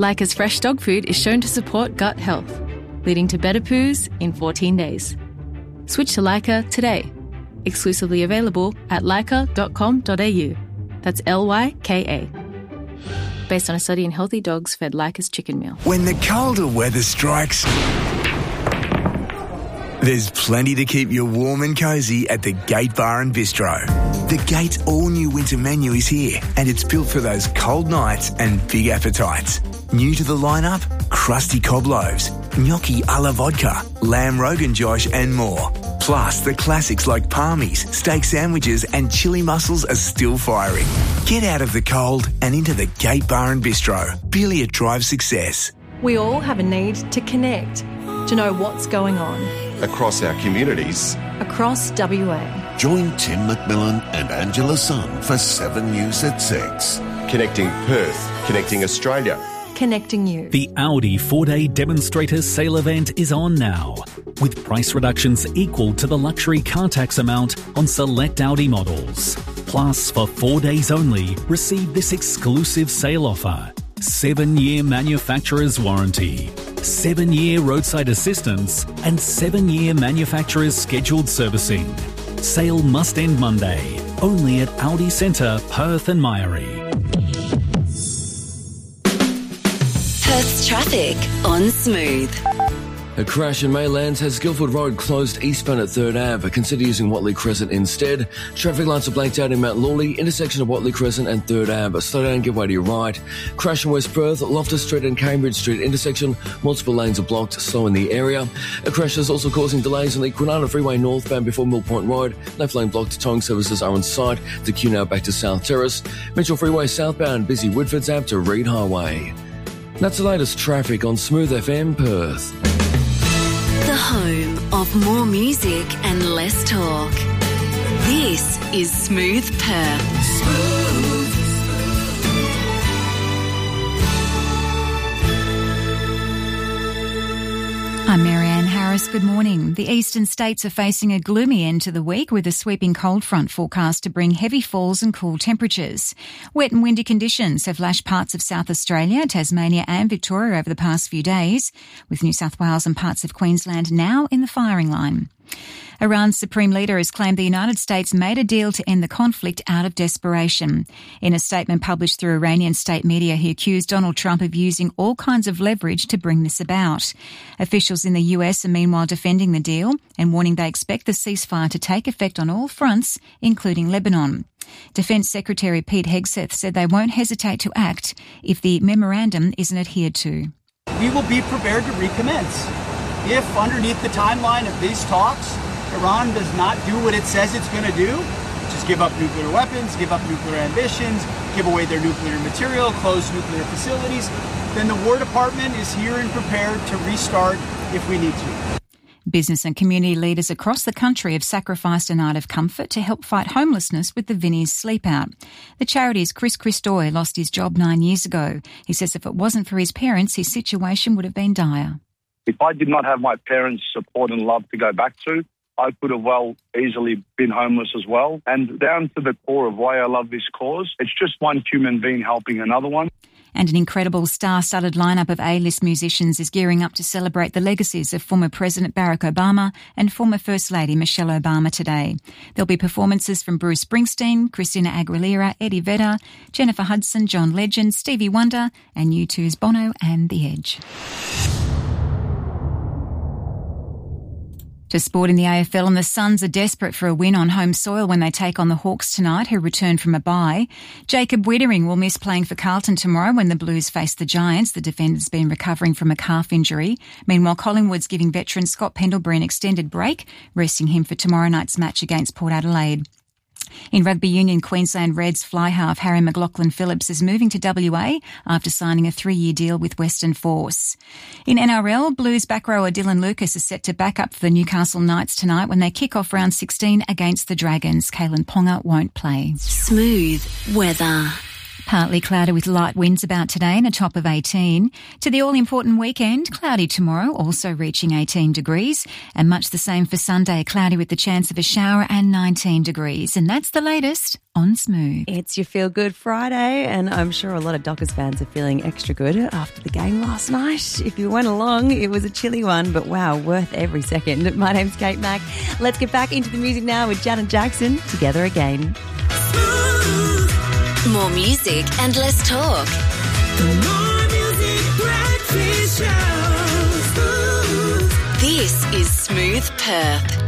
Leica's fresh dog food is shown to support gut health, leading to better poos in 14 days. Switch to Leica today. Exclusively available at leica.com.au. That's Lyka. Based on a study in healthy dogs fed Leica's chicken meal. When the colder weather strikes, there's plenty to keep you warm and cosy at the Gate Bar and Bistro. The Gate's all-new winter menu is here, and it's built for those cold nights and big appetites. New to the lineup, crusty cob loaves, gnocchi a la vodka, lamb rogan josh and more. Plus, the classics like palmies, steak sandwiches and chili mussels are still firing. Get out of the cold and into the Gate Bar and Bistro. Belia drives success. We all have a need to connect, to know what's going on. Across our communities. Across WA. Join Tim McMillan and Angela Sun for 7 News at 6. Connecting Perth. Connecting Australia. Connecting you. The Audi 4-day demonstrator sale event is on now, with price reductions equal to the luxury car tax amount on select Audi models. Plus, for 4 days only, receive this exclusive sale offer: 7-year manufacturer's warranty, 7-year roadside assistance, and 7-year manufacturer's scheduled servicing. Sale must end Monday, only at Audi Centre, Perth and Myrie. Perth's traffic on Smooth. A crash in Maylands has Guildford Road closed eastbound at 3rd Ave. Consider using Watley Crescent instead. Traffic lights are blanked out in Mount Lawley, intersection of Watley Crescent and 3rd Ave. Slow down, give way to your right. Crash in West Perth, Loftus Street and Cambridge Street intersection. Multiple lanes are blocked, slow in the area. A crash is also causing delays on the Kwinana Freeway northbound before Mill Point Road. Left lane blocked, towing services are on site. The queue now back to South Terrace. Mitchell Freeway southbound, busy Woodford's Ave to Reed Highway. That's the latest traffic on Smooth FM Perth. The home of more music and less talk. This is Smooth Perth. Smooth. I'm Marianne Harris. Good morning. The eastern states are facing a gloomy end to the week with a sweeping cold front forecast to bring heavy falls and cool temperatures. Wet and windy conditions have lashed parts of South Australia, Tasmania and Victoria over the past few days, with New South Wales and parts of Queensland now in the firing line. Iran's supreme leader has claimed the United States made a deal to end the conflict out of desperation. In a statement published through Iranian state media, he accused Donald Trump of using all kinds of leverage to bring this about. Officials in the US are meanwhile defending the deal and warning they expect the ceasefire to take effect on all fronts, including Lebanon. Defence Secretary Pete Hegseth said they won't hesitate to act if the memorandum isn't adhered to. We will be prepared to recommence. If underneath the timeline of these talks, Iran does not do what it says it's going to do, which is give up nuclear weapons, give up nuclear ambitions, give away their nuclear material, close nuclear facilities, then the War Department is here and prepared to restart if we need to. Business and community leaders across the country have sacrificed a night of comfort to help fight homelessness with the Vinnie's Sleep Out. The charity's Chris Christoy lost his job 9 years ago. He says if it wasn't for his parents, his situation would have been dire. If I did not have my parents' support and love to go back to, I could have well easily been homeless as well. And down to the core of why I love this cause, it's just one human being helping another one. And an incredible star-studded lineup of A-list musicians is gearing up to celebrate the legacies of former President Barack Obama and former First Lady Michelle Obama today. There'll be performances from Bruce Springsteen, Christina Aguilera, Eddie Vedder, Jennifer Hudson, John Legend, Stevie Wonder, and U2's Bono and The Edge. To sport in the AFL, and the Suns are desperate for a win on home soil when they take on the Hawks tonight, who return from a bye. Jacob Wittering will miss playing for Carlton tomorrow when the Blues face the Giants. The defender's been recovering from a calf injury. Meanwhile, Collingwood's giving veteran Scott Pendlebury an extended break, resting him for tomorrow night's match against Port Adelaide. In rugby union, Queensland Reds fly half Harry McLaughlin-Phillips is moving to WA after signing a 3-year deal with Western Force. In NRL, Blues back rower Dylan Lucas is set to back up for the Newcastle Knights tonight when they kick off round 16 against the Dragons. Kalen Ponga won't play. Smooth weather. Partly cloudy with light winds about today and a top of 18. To the all-important weekend, cloudy tomorrow, also reaching 18 degrees. And much the same for Sunday, cloudy with the chance of a shower and 19 degrees. And that's the latest on Smooth. It's your Feel Good Friday, and I'm sure a lot of Dockers fans are feeling extra good after the game last night. If you went along, it was a chilly one, but wow, worth every second. My name's Kate Mack. Let's get back into the music now with Janet Jackson, Together Again. More music and less talk. More music, breakfast show. This is Smooth Perth.